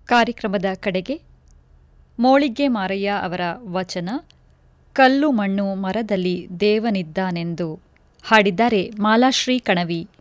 ಕಾರ್ಯಕ್ರಮದ ಕಡೆಗೆ ಮೋಳಿಗೆ ಮಾರಯ್ಯ ಅವರ ವಚನ ಕಲ್ಲು ಮಣ್ಣು ಮರದಲ್ಲಿ ದೇವನಿದ್ದಾನೆಂದು ಹಾಡಿದ್ದಾರೆ ಮಾಲಾಶ್ರೀ ಕಣವಿ.